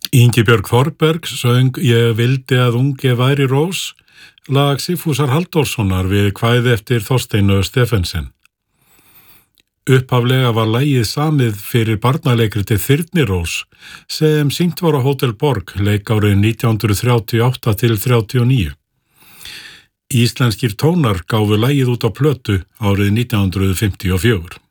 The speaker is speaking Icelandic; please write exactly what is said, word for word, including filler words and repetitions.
Ingibjörg Þorberg söng Ég vildi að ungi væri rós, lag Sigfúsar Halldórssonar við kvæði eftir Þorsteinu Stephensen. Upphaflega var lagið samið fyrir barnaleikritið Þyrnirós sem sýnt var á Hótel Borg leikárið nítján hundruð þrjátíu og átta til þrjátíu og níu. Íslenskir tónar gáfu lagið út á plötu árið nítján hundruð fimmtíu og fjögur.